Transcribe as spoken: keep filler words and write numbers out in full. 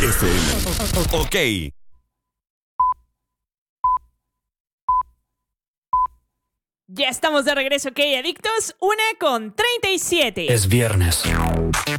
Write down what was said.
F M. Ok. Ya estamos de regreso, ok, adictos. Una con treinta y siete. Es viernes.